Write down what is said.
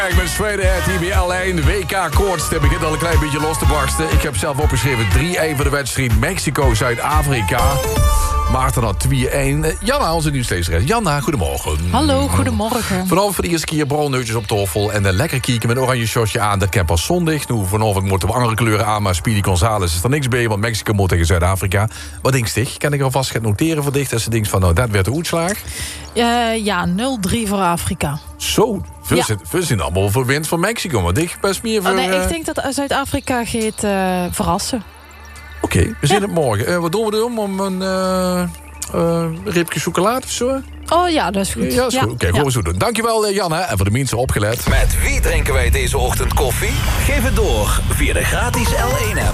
Ik ben straight ahead hier bij L1. De WK-koorts, dat begint al een klein beetje los te barsten. Ik heb zelf opgeschreven 3-1 voor de wedstrijd Mexico-Zuid-Afrika. Maarten had 2-1. Janna, onze nieuwslezeres. Janna, goedemorgen. Hallo, goedemorgen. Vanavond voor de eerste keer brolneutjes op tafel en lekker kieken met een oranje shortje aan. Dat kan pas zondag. Nu vanavond moeten we andere kleuren aan, maar Speedy Gonzales is er niks bij, want Mexico moet tegen Zuid-Afrika. Wat denk je? Kan ik alvast gaan noteren voor dicht als ze denkt van, nou, dat werd de uitslag? Ja, 0-3 voor Afrika. Zo, we zijn allemaal voor winst van Mexico, maar dit best meer voor... Ik denk dat Zuid-Afrika gaat verrassen. Oké, we zien het morgen. Wat doen we erom? Om een ribje chocolade of zo? Oh ja, dat is goed. Ja, is goed. Oké, gaan we zo doen. Dankjewel, Janne. En voor de mensen opgelet. Met wie drinken wij deze ochtend koffie? Geef het door via de gratis L1-app.